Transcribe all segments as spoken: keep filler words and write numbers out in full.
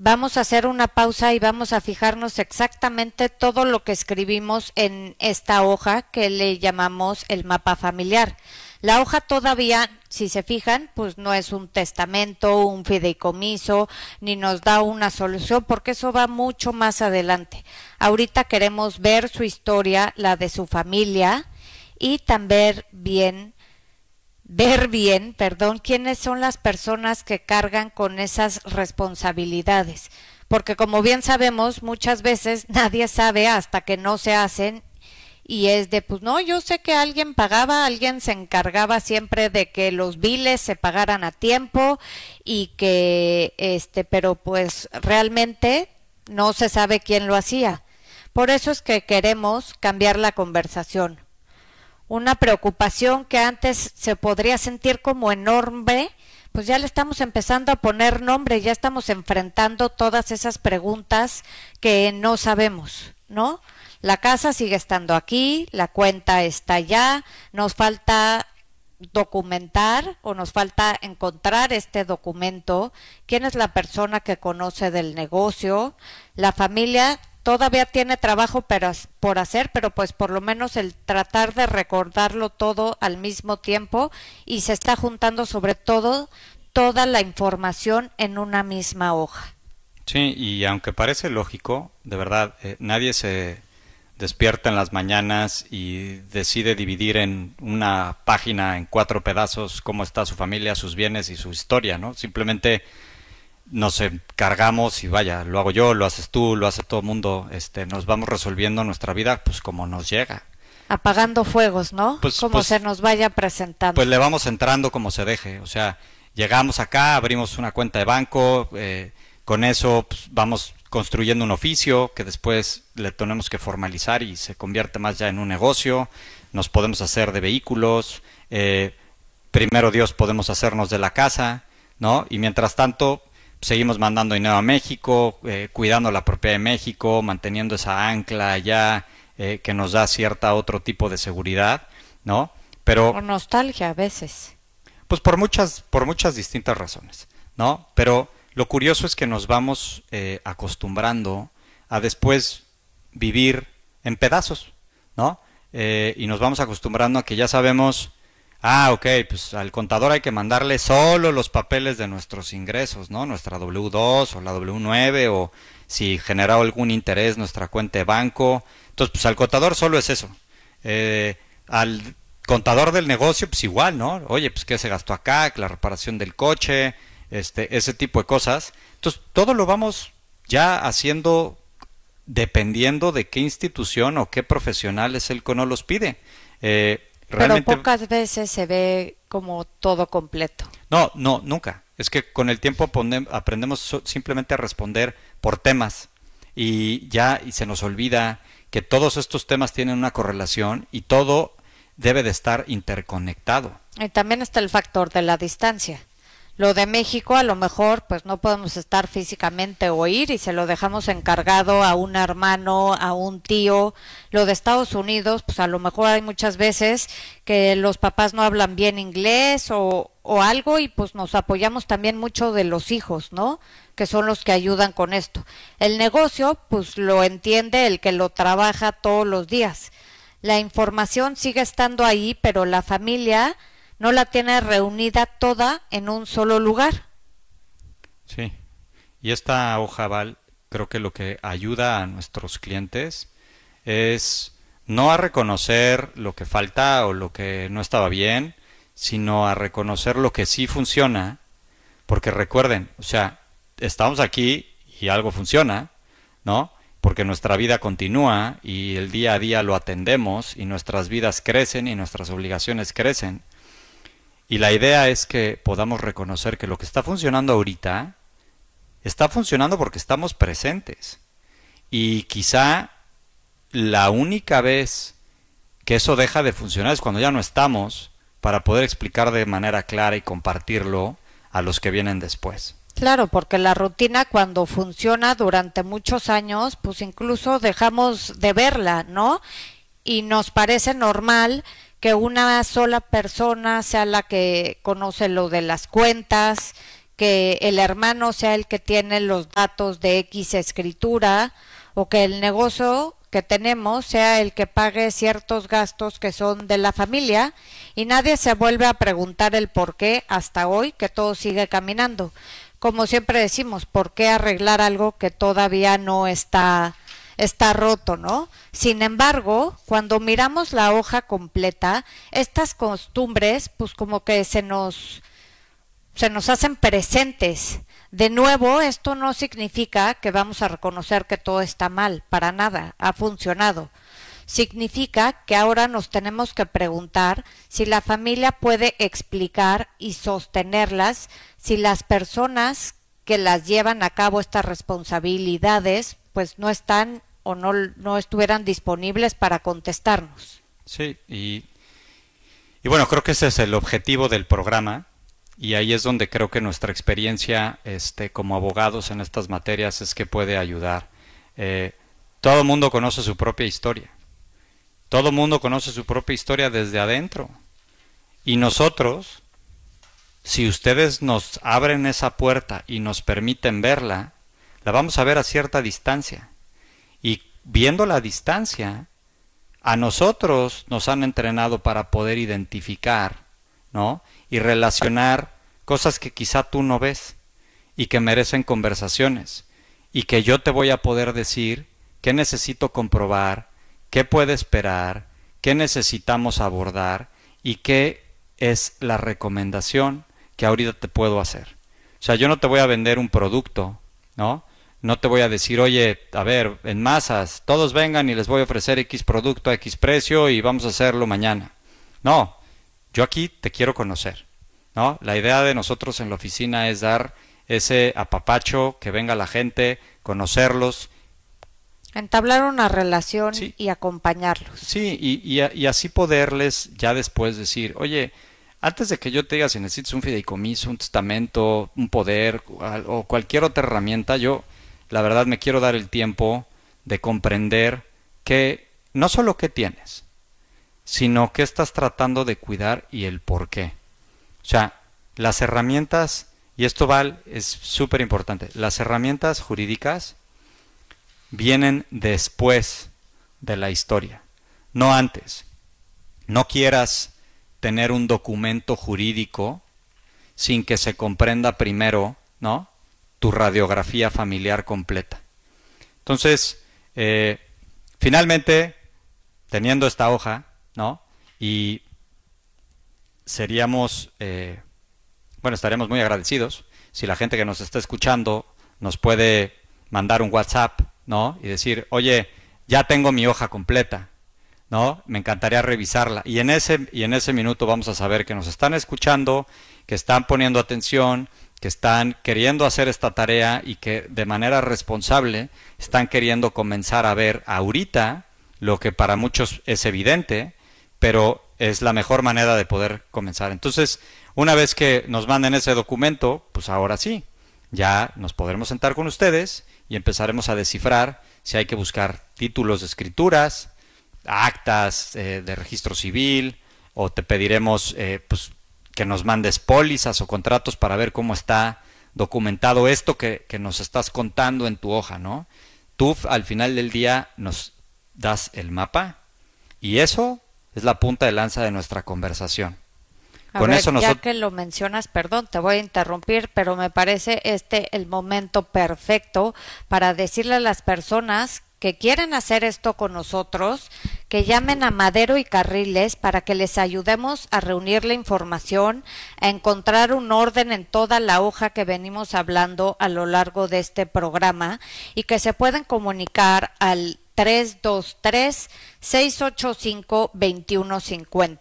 Vamos a hacer una pausa y vamos a fijarnos exactamente todo lo que escribimos en esta hoja que le llamamos el mapa familiar. La hoja todavía, si se fijan, pues no es un testamento, un fideicomiso, ni nos da una solución, porque eso va mucho más adelante. Ahorita queremos ver su historia, la de su familia, y también bien ver bien, perdón, quiénes son las personas que cargan con esas responsabilidades, porque como bien sabemos, muchas veces nadie sabe hasta que no se hacen y es de, pues no, yo sé que alguien pagaba, alguien se encargaba siempre de que los biles se pagaran a tiempo y que, este, pero pues realmente no se sabe quién lo hacía. Por eso es que queremos cambiar la conversación. Una preocupación que antes se podría sentir como enorme, pues ya le estamos empezando a poner nombre, ya estamos enfrentando todas esas preguntas que no sabemos, ¿no? La casa sigue estando aquí, la cuenta está allá, nos falta documentar o nos falta encontrar este documento, quién es la persona que conoce del negocio, la familia todavía tiene trabajo por hacer, pero pues por lo menos el tratar de recordarlo todo al mismo tiempo y se está juntando sobre todo toda la información en una misma hoja. Sí, y aunque parece lógico, de verdad, eh, nadie se despierta en las mañanas y decide dividir en una página en cuatro pedazos cómo está su familia, sus bienes y su historia, ¿no? Simplemente nos encargamos y vaya, lo hago yo, lo haces tú, lo hace todo el mundo, este, nos vamos resolviendo nuestra vida pues como nos llega. Apagando fuegos, ¿no? Pues, como pues, se nos vaya presentando. Pues le vamos entrando como se deje, o sea, llegamos acá, abrimos una cuenta de banco, eh, con eso pues, vamos construyendo un oficio que después le tenemos que formalizar y se convierte más ya en un negocio, nos podemos hacer de vehículos, eh, primero Dios podemos hacernos de la casa, ¿no? Y mientras tanto seguimos mandando dinero a México, eh, cuidando la propiedad de México, manteniendo esa ancla allá eh, que nos da cierta otro tipo de seguridad, ¿no? Pero o nostalgia a veces. Pues por muchas, por muchas distintas razones, ¿no? Pero lo curioso es que nos vamos eh, acostumbrando a después vivir en pedazos, ¿no? Eh, y nos vamos acostumbrando a que ya sabemos, ah, ok, pues al contador hay que mandarle solo los papeles de nuestros ingresos, ¿no? Nuestra doble u dos o la doble u nueve o si generó algún interés nuestra cuenta de banco. Entonces, pues al contador solo es eso. Eh, al contador del negocio, pues igual, ¿no? Oye, pues qué se gastó acá, la reparación del coche, este, ese tipo de cosas. Entonces, todo lo vamos ya haciendo dependiendo de qué institución o qué profesional es el que nos los pide. Eh, realmente... Pero pocas veces se ve como todo completo. No, no, nunca. Es que con el tiempo aprendemos simplemente a responder por temas y ya y se nos olvida que todos estos temas tienen una correlación y todo debe de estar interconectado. Y también está el factor de la distancia. Lo de México a lo mejor pues no podemos estar físicamente o ir y se lo dejamos encargado a un hermano, a un tío. Lo de Estados Unidos pues a lo mejor hay muchas veces que los papás no hablan bien inglés o, o algo y pues nos apoyamos también mucho de los hijos, ¿no? Que son los que ayudan con esto. El negocio pues lo entiende el que lo trabaja todos los días. La información sigue estando ahí, pero la familia no la tiene reunida toda en un solo lugar. Sí, y esta hoja, Val, creo que lo que ayuda a nuestros clientes es no a reconocer lo que falta o lo que no estaba bien, sino a reconocer lo que sí funciona, porque recuerden, o sea, estamos aquí y algo funciona, ¿no? Porque nuestra vida continúa y el día a día lo atendemos y nuestras vidas crecen y nuestras obligaciones crecen. Y la idea es que podamos reconocer que lo que está funcionando ahorita está funcionando porque estamos presentes. Y quizá la única vez que eso deja de funcionar es cuando ya no estamos, para poder explicar de manera clara y compartirlo a los que vienen después. Claro, porque la rutina cuando funciona durante muchos años, pues incluso dejamos de verla, ¿no? Y nos parece normal que una sola persona sea la que conoce lo de las cuentas, que el hermano sea el que tiene los datos de X escritura, o que el negocio que tenemos sea el que pague ciertos gastos que son de la familia, y nadie se vuelve a preguntar el por qué hasta hoy que todo sigue caminando. Como siempre decimos, ¿por qué arreglar algo que todavía no está, está roto, ¿no? Sin embargo, cuando miramos la hoja completa, estas costumbres pues como que se nos se nos hacen presentes. De nuevo, esto no significa que vamos a reconocer que todo está mal, para nada, ha funcionado. Significa que ahora nos tenemos que preguntar si la familia puede explicar y sostenerlas, si las personas que las llevan a cabo estas responsabilidades pues no están o no, no estuvieran disponibles para contestarnos. Sí, y, y bueno, creo que ese es el objetivo del programa. Y ahí es donde creo que nuestra experiencia este, como abogados en estas materias es que puede ayudar. Eh, todo el mundo conoce su propia historia. Todo el mundo conoce su propia historia desde adentro. Y nosotros, si ustedes nos abren esa puerta y nos permiten verla, la vamos a ver a cierta distancia. Y viendo la distancia, a nosotros nos han entrenado para poder identificar, ¿no?, y relacionar cosas que quizá tú no ves y que merecen conversaciones, y que yo te voy a poder decir qué necesito comprobar, qué puede esperar, qué necesitamos abordar y qué es la recomendación que ahorita te puedo hacer. O sea, yo no te voy a vender un producto, ¿no? No te voy a decir, oye, a ver, en masas, todos vengan y les voy a ofrecer X producto a X precio y vamos a hacerlo mañana. No. Yo aquí te quiero conocer, ¿no? La idea de nosotros en la oficina es dar ese apapacho, que venga la gente, conocerlos. Entablar una relación, sí, y acompañarlos. Sí, y, y, y así poderles ya después decir, oye, antes de que yo te diga si necesitas un fideicomiso, un testamento, un poder o cualquier otra herramienta, yo la verdad me quiero dar el tiempo de comprender que no solo qué tienes, sino qué estás tratando de cuidar y el por qué. O sea, las herramientas, y esto Val es súper importante, las herramientas jurídicas vienen después de la historia, no antes. No quieras tener un documento jurídico sin que se comprenda primero, ¿no?, tu radiografía familiar completa. Entonces, eh, finalmente, teniendo esta hoja, ¿no?, y seríamos, eh, bueno, estaremos muy agradecidos si la gente que nos está escuchando nos puede mandar un WhatsApp, ¿no?, y decir, oye, ya tengo mi hoja completa, ¿no?, me encantaría revisarla. Y en ese, y en ese minuto vamos a saber que nos están escuchando, que están poniendo atención, que están queriendo hacer esta tarea y que de manera responsable están queriendo comenzar a ver ahorita lo que para muchos es evidente, pero es la mejor manera de poder comenzar. Entonces, una vez que nos manden ese documento, pues ahora sí, ya nos podremos sentar con ustedes y empezaremos a descifrar si hay que buscar títulos de escrituras, actas eh, de registro civil, o te pediremos eh, pues, que nos mandes pólizas o contratos para ver cómo está documentado esto que, que nos estás contando en tu hoja, ¿no? Tú al final del día nos das el mapa y eso es la punta de lanza de nuestra conversación. A Con ver, eso ya nosotros... que lo mencionas, perdón, te voy a interrumpir, pero me parece este el momento perfecto para decirle a las personas que quieren hacer esto con nosotros, que llamen a Madero y Carriles para que les ayudemos a reunir la información, a encontrar un orden en toda la hoja que venimos hablando a lo largo de este programa, y que se pueden comunicar al tres dos tres, seis ocho cinco, dos uno cinco cero.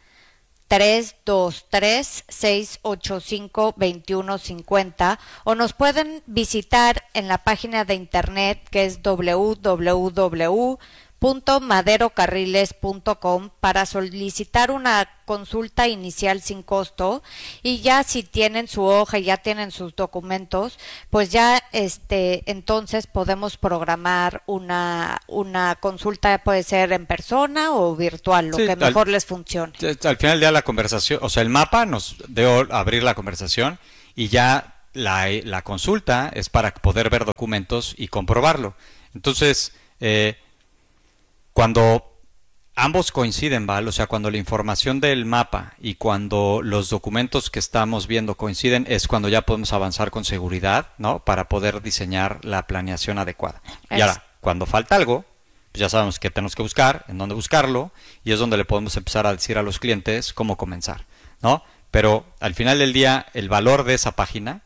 tres dos tres, seis ocho cinco, dos uno cinco cero, o nos pueden visitar en la página de internet que es doble u doble u doble u punto madero carriles punto com para solicitar una consulta inicial sin costo, y ya si tienen su hoja y ya tienen sus documentos, pues ya este entonces podemos programar una una consulta, puede ser en persona o virtual, lo Sí, que mejor al, les funcione. Al final del día la conversación, o sea, el mapa nos debe abrir la conversación y ya la, la consulta es para poder ver documentos y comprobarlo. Entonces, eh, cuando ambos coinciden, ¿vale? O sea, cuando la información del mapa y cuando los documentos que estamos viendo coinciden, es cuando ya podemos avanzar con seguridad, ¿no? Para poder diseñar la planeación adecuada. Es... Y ahora, cuando falta algo, pues ya sabemos qué tenemos que buscar, en dónde buscarlo, y es donde le podemos empezar a decir a los clientes cómo comenzar, ¿no? Pero al final del día, el valor de esa página,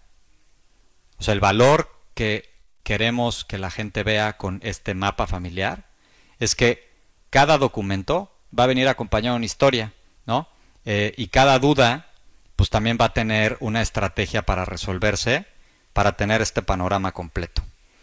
o sea, el valor que queremos que la gente vea con este mapa familiar, es que cada documento va a venir acompañado de una historia, ¿no? Eh, y cada duda, pues también va a tener una estrategia para resolverse, para tener este panorama completo.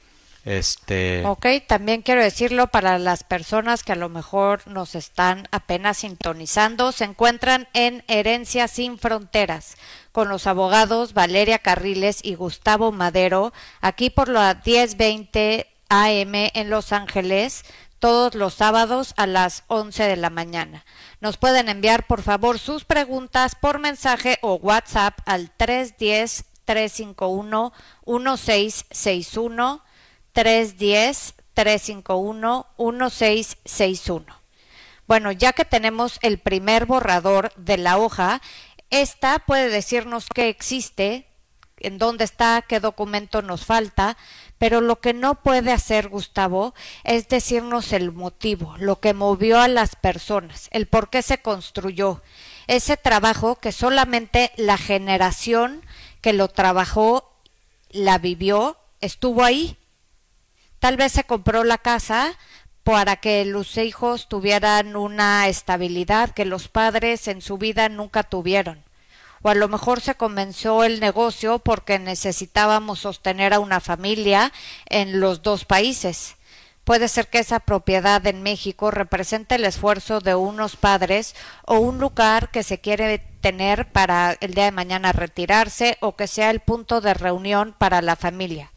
Este... Ok, también quiero decirlo para las personas que a lo mejor nos están apenas sintonizando, se encuentran en Herencia Sin Fronteras con los abogados Valeria Carriles y Gustavo Madero, aquí por la diez veinte A M en Los Ángeles, todos los sábados a las once de la mañana. Nos pueden enviar por favor sus preguntas por mensaje o WhatsApp al tres uno cero, tres cinco uno, uno seis seis uno, tres uno cero, tres cinco uno, uno seis seis uno. Bueno, ya que tenemos el primer borrador de la hoja, esta puede decirnos qué existe, en dónde está, qué documento nos falta, pero lo que no puede hacer Gustavo es decirnos el motivo, lo que movió a las personas, el por qué se construyó. Ese trabajo que solamente la generación que lo trabajó, la vivió, estuvo ahí. Tal vez se compró la casa para que los hijos tuvieran una estabilidad que los padres en su vida nunca tuvieron. O a lo mejor se comenzó el negocio porque necesitábamos sostener a una familia en los dos países. Puede ser que esa propiedad en México represente el esfuerzo de unos padres o un lugar que se quiere tener para el día de mañana retirarse o que sea el punto de reunión para la familia.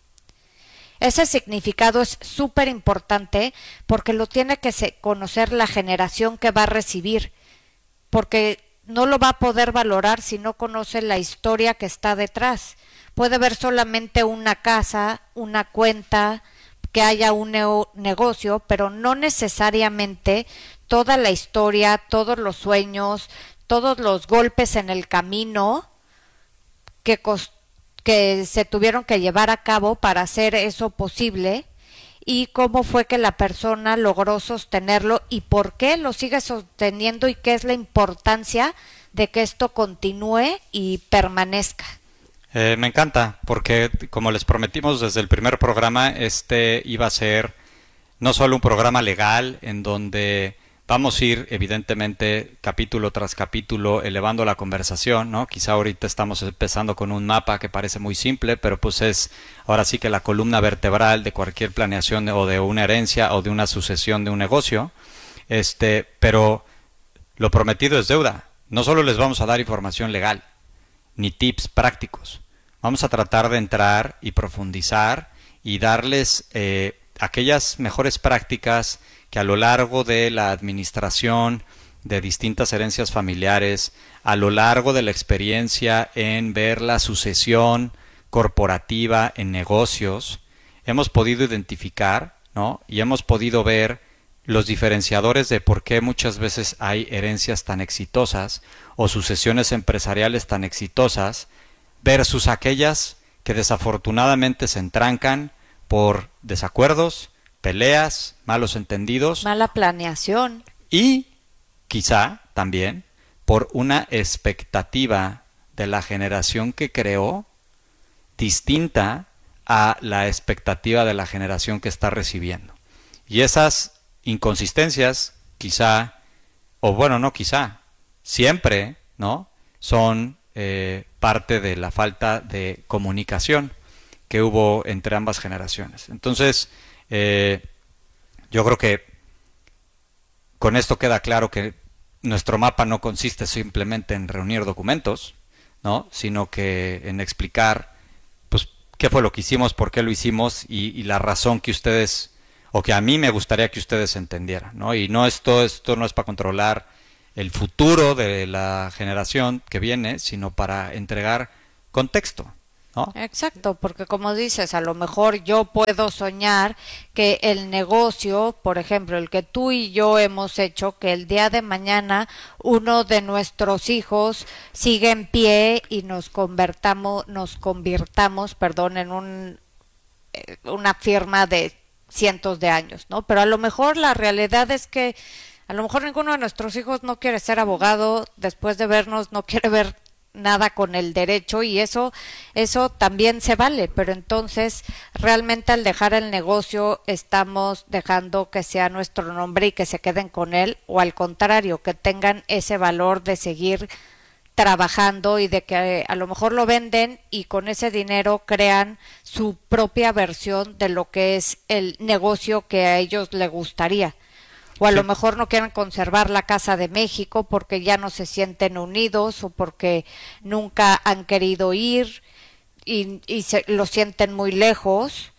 Ese significado es súper importante porque lo tiene que conocer la generación que va a recibir, porque no lo va a poder valorar si no conoce la historia que está detrás. Puede ver solamente una casa, una cuenta, que haya un negocio, pero no necesariamente toda la historia, todos los sueños, todos los golpes en el camino que, que se tuvieron que llevar a cabo para hacer eso posible, y cómo fue que la persona logró sostenerlo y por qué lo sigue sosteniendo y qué es la importancia de que esto continúe y permanezca. Eh, me encanta, porque como les prometimos desde el primer programa, este iba a ser no solo un programa legal en donde vamos a ir evidentemente capítulo tras capítulo elevando la conversación, ¿no? Quizá ahorita estamos empezando con un mapa que parece muy simple, pero pues es ahora sí que la columna vertebral de cualquier planeación o de una herencia o de una sucesión de un negocio. Este, pero lo prometido es deuda. No solo les vamos a dar información legal, ni tips prácticos. Vamos a tratar de entrar y profundizar y darles eh, aquellas mejores prácticas que a lo largo de la administración de distintas herencias familiares, a lo largo de la experiencia en ver la sucesión corporativa en negocios, hemos podido identificar, ¿no? Y hemos podido ver los diferenciadores de por qué muchas veces hay herencias tan exitosas o sucesiones empresariales tan exitosas versus aquellas que desafortunadamente se entrancan por desacuerdos, peleas, malos entendidos. Mala planeación. Y quizá también por una expectativa de la generación que creó distinta a la expectativa de la generación que está recibiendo. Y esas inconsistencias quizá, o bueno, no quizá, siempre, ¿no? Son eh, parte de la falta de comunicación que hubo entre ambas generaciones. Entonces, Eh, yo creo que con esto queda claro que nuestro mapa no consiste simplemente en reunir documentos, ¿no? Sino que en explicar pues qué fue lo que hicimos, por qué lo hicimos y, y la razón que ustedes, o que a mí me gustaría que ustedes entendieran, ¿no? Y no esto, esto no es para controlar el futuro de la generación que viene, sino para entregar contexto, ¿no? Exacto, porque como dices, a lo mejor yo puedo soñar que el negocio, por ejemplo, el que tú y yo hemos hecho, que el día de mañana uno de nuestros hijos sigue en pie y nos convertamos, nos convirtamos, perdón, en un eh, una firma de cientos de años, ¿no? Pero a lo mejor la realidad es que a lo mejor ninguno de nuestros hijos no quiere ser abogado, después de vernos no quiere ver nada con el derecho y eso eso también se vale, pero entonces realmente al dejar el negocio estamos dejando que sea nuestro nombre y que se queden con él, o al contrario, que tengan ese valor de seguir trabajando y de que a lo mejor lo venden y con ese dinero crean su propia versión de lo que es el negocio que a ellos les gustaría. O a Sí. lo mejor no quieren conservar la Casa de México porque ya no se sienten unidos o porque nunca han querido ir y, y se, lo sienten muy lejos.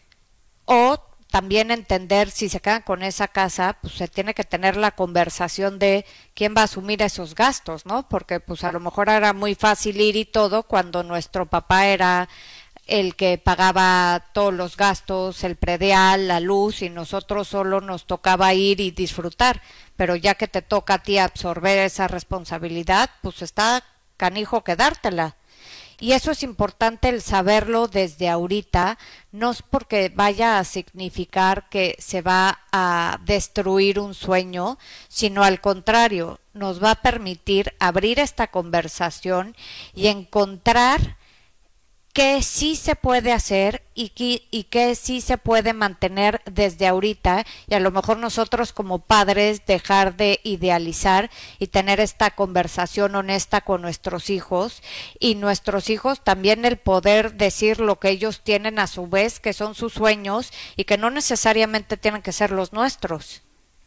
O también entender, si se quedan con esa casa, pues se tiene que tener la conversación de quién va a asumir esos gastos, ¿no? Porque pues a lo mejor era muy fácil ir y todo cuando nuestro papá era el que pagaba todos los gastos, el predial, la luz, y nosotros solo nos tocaba ir y disfrutar. Pero ya que te toca a ti absorber esa responsabilidad, pues está canijo quedártela. Y eso es importante el saberlo desde ahorita, no es porque vaya a significar que se va a destruir un sueño, sino al contrario, nos va a permitir abrir esta conversación y encontrar qué sí se puede hacer y qué, y qué sí se puede mantener desde ahorita, y a lo mejor nosotros como padres dejar de idealizar y tener esta conversación honesta con nuestros hijos, y nuestros hijos también el poder decir lo que ellos tienen a su vez, que son sus sueños y que no necesariamente tienen que ser los nuestros.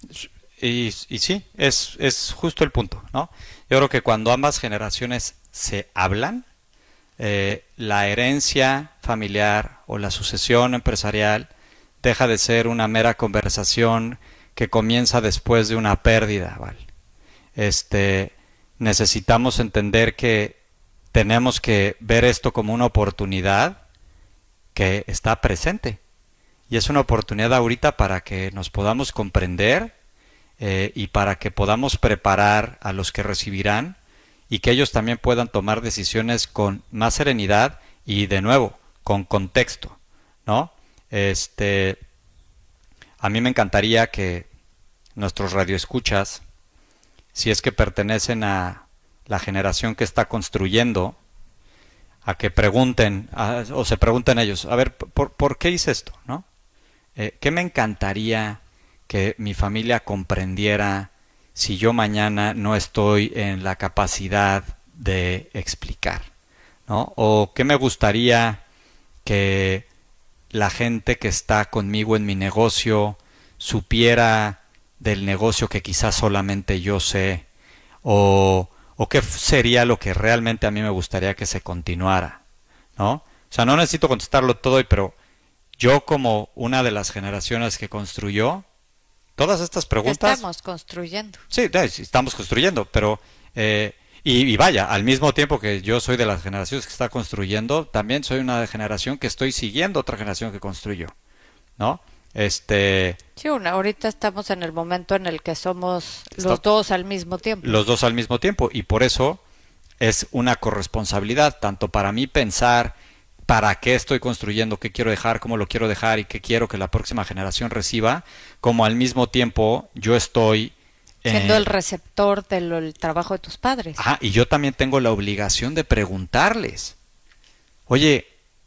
Y, y sí, es, es justo el punto, ¿no? Yo creo que cuando ambas generaciones se hablan, eh, la herencia familiar o la sucesión empresarial deja de ser una mera conversación que comienza después de una pérdida, ¿vale? Este, necesitamos entender que tenemos que ver esto como una oportunidad que está presente. Y es una oportunidad ahorita para que nos podamos comprender eh, y para que podamos preparar a los que recibirán y que ellos también puedan tomar decisiones con más serenidad y, de nuevo, con contexto, ¿no? Este, a mí me encantaría que nuestros radioescuchas, si es que pertenecen a la generación que está construyendo, a que pregunten, a, o se pregunten ellos, a ver, ¿por, por qué hice esto? ¿No? Eh, ¿Qué me encantaría que mi familia comprendiera si yo mañana no estoy en la capacidad de explicar? ¿No? ¿O qué me gustaría que la gente que está conmigo en mi negocio supiera del negocio que quizás solamente yo sé? ¿O, o qué sería lo que realmente a mí me gustaría que se continuara? ¿No? O sea, no necesito contestarlo todo, pero yo, como una de las generaciones que construyó todas estas preguntas... Estamos construyendo. Sí, estamos construyendo, pero... Eh, y, y vaya, al mismo tiempo que yo soy de las generaciones que está construyendo, también soy una generación que estoy siguiendo otra generación que construyó, ¿no? Este... Sí, una, ahorita estamos en el momento en el que somos está, los dos al mismo tiempo. Los dos al mismo tiempo, y por eso es una corresponsabilidad, tanto para mí pensar para qué estoy construyendo, qué quiero dejar, cómo lo quiero dejar y qué quiero que la próxima generación reciba, como al mismo tiempo yo estoy... siendo eh, el receptor del el trabajo de tus padres. Ajá, y yo también tengo la obligación de preguntarles, oye,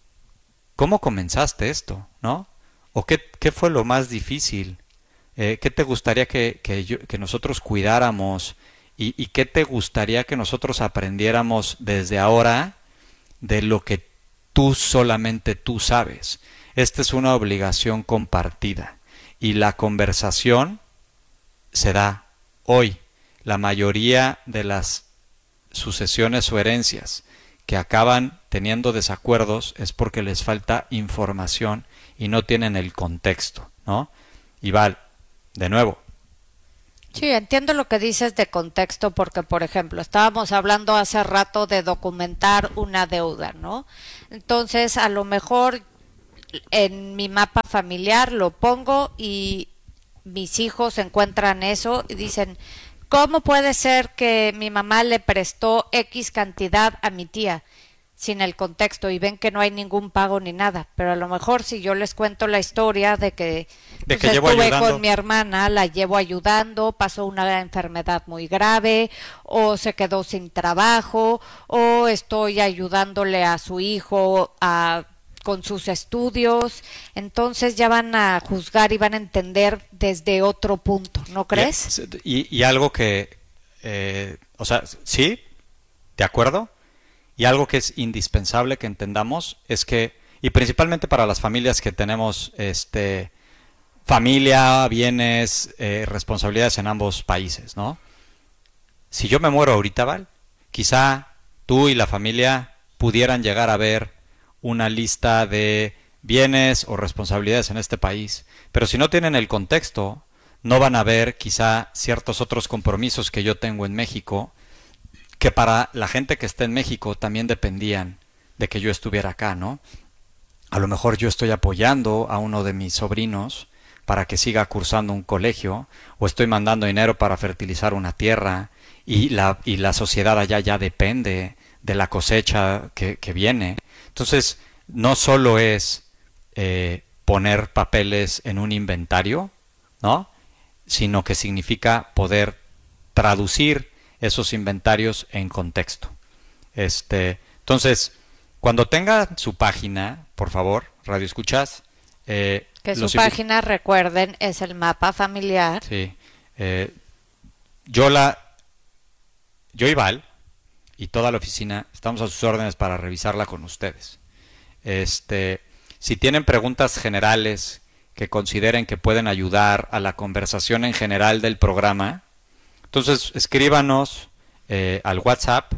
¿cómo comenzaste esto? ¿No? ¿O qué, qué fue lo más difícil? Eh, ¿Qué te gustaría que, que, yo, que nosotros cuidáramos? Y, ¿Y qué te gustaría que nosotros aprendiéramos desde ahora de lo que tú solamente tú sabes? Esta es una obligación compartida. Y la conversación se da hoy. La mayoría de las sucesiones o herencias que acaban teniendo desacuerdos es porque les falta información y no tienen el contexto, ¿no? Y Val, de nuevo, Sí, entiendo lo que dices de contexto porque, por ejemplo, estábamos hablando hace rato de documentar una deuda, ¿no? Entonces, a lo mejor en mi mapa familiar lo pongo y mis hijos encuentran eso y dicen, ¿cómo puede ser que mi mamá le prestó X cantidad a mi tía? Sin el contexto y ven que no hay ningún pago ni nada, pero a lo mejor si yo les cuento la historia de que, de pues, que llevo estuve ayudando con mi hermana, la llevo ayudando, pasó una enfermedad muy grave o se quedó sin trabajo o estoy ayudándole a su hijo a con sus estudios, entonces ya van a juzgar y van a entender desde otro punto, ¿no crees? Y, y, y algo que, eh, o sea, sí, de acuerdo. Y algo que es indispensable que entendamos es que, y principalmente para las familias que tenemos este, familia, bienes, eh, responsabilidades en ambos países, ¿no? Si yo me muero ahorita, Val, quizá tú y la familia pudieran llegar a ver una lista de bienes o responsabilidades en este país, pero si no tienen el contexto, no van a ver quizá ciertos otros compromisos que yo tengo en México, que para la gente que está en México también dependían de que yo estuviera acá, ¿no? A lo mejor yo estoy apoyando a uno de mis sobrinos para que siga cursando un colegio, o estoy mandando dinero para fertilizar una tierra, y la, y la sociedad allá ya depende de la cosecha que, que viene. Entonces, no solo es eh, poner papeles en un inventario, ¿no? Sino que significa poder traducir esos inventarios en contexto. Este, entonces, cuando tenga su página, por favor, Radio Escuchas. Eh, que su página, recuerden, es el mapa familiar. Sí. Eh, yo la, yo y Val y toda la oficina estamos a sus órdenes para revisarla con ustedes. Este, si tienen preguntas generales que consideren que pueden ayudar a la conversación en general del programa, entonces escríbanos eh, al WhatsApp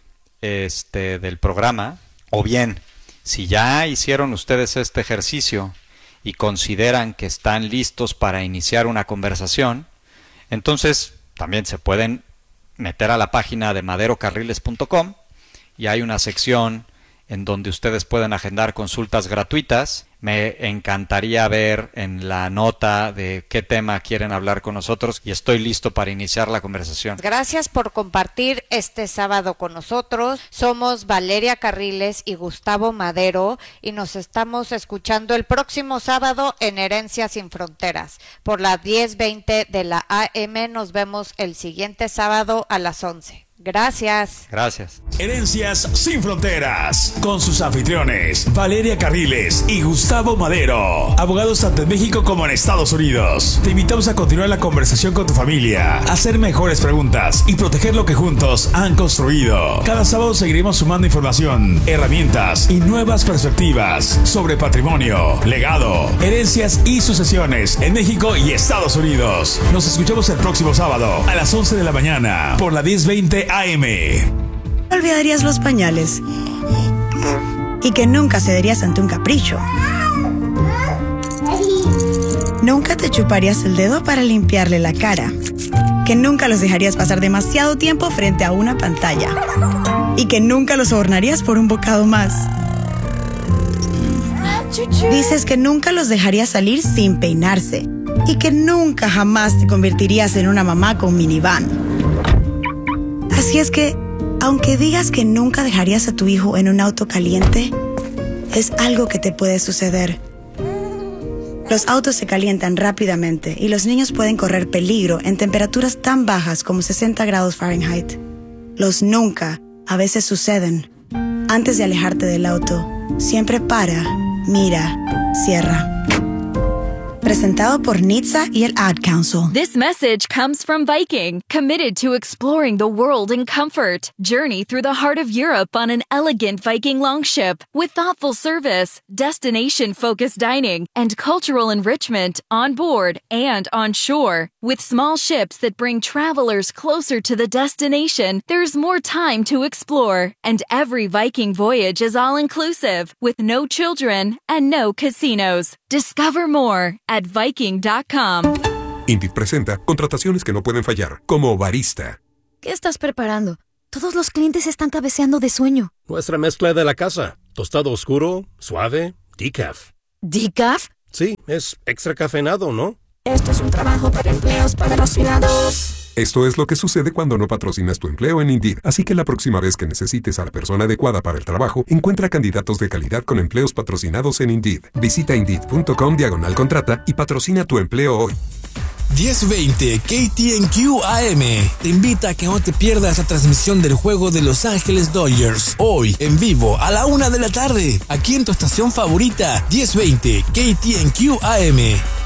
este, del programa, o bien, si ya hicieron ustedes este ejercicio y consideran que están listos para iniciar una conversación, entonces también se pueden meter a la página de madero carriles punto com y hay una sección en donde ustedes pueden agendar consultas gratuitas. Me encantaría ver en la nota de qué tema quieren hablar con nosotros y estoy listo para iniciar la conversación. Gracias por compartir este sábado con nosotros. Somos Valeria Carriles y Gustavo Madero y nos estamos escuchando el próximo sábado en Herencias sin Fronteras por las diez veinte de la A M. Nos vemos el siguiente sábado a las once. Gracias. Gracias. Herencias sin Fronteras, con sus anfitriones Valeria Carriles y Gustavo Madero, abogados tanto en México como en Estados Unidos. Te invitamos a continuar la conversación con tu familia, hacer mejores preguntas y proteger lo que juntos han construido. Cada sábado seguiremos sumando información, herramientas y nuevas perspectivas sobre patrimonio, legado, herencias y sucesiones en México y Estados Unidos. Nos escuchamos el próximo sábado a las once de la mañana por la diez veinte A M. Olvidarías los pañales y que nunca cederías ante un capricho. Nunca te chuparías el dedo para limpiarle la cara. Que nunca los dejarías pasar demasiado tiempo frente a una pantalla. Y que nunca los sobornarías por un bocado más. Dices que nunca los dejarías salir sin peinarse. Y que nunca jamás te convertirías en una mamá con minivan. Así es que, aunque digas que nunca dejarías a tu hijo en un auto caliente, es algo que te puede suceder. Los autos se calientan rápidamente y los niños pueden correr peligro en temperaturas tan bajas como sesenta grados Fahrenheit. Los nunca a veces suceden. Antes de alejarte del auto, siempre para, mira, cierra. Presentado por N H T S A y el Ad Council. This message comes from Viking, committed to exploring the world in comfort. Journey through the heart of Europe on an elegant Viking longship with thoughtful service, destination-focused dining, and cultural enrichment on board and on shore. With small ships that bring travelers closer to the destination, there's more time to explore. And every Viking voyage is all-inclusive, with no children and no casinos. Discover more at Viking dot com. Indeed presenta contrataciones que no pueden fallar, como barista. ¿Qué estás preparando? Todos los clientes están cabeceando de sueño. Nuestra mezcla de la casa. Tostado oscuro, suave, decaf. ¿Decaf? Sí, es extra cafeinado, ¿no? Esto es un trabajo para empleos patrocinados. Esto es lo que sucede cuando no patrocinas tu empleo en Indeed. Así que la próxima vez que necesites a la persona adecuada para el trabajo, encuentra candidatos de calidad con empleos patrocinados en Indeed. Visita Indeed.com diagonal contrata y patrocina tu empleo hoy. diez veinte K T N Q A M te invita a que no te pierdas la transmisión del juego de Los Ángeles Dodgers. Hoy, en vivo, a la una de la tarde, aquí en tu estación favorita, diez veinte K T N Q A M.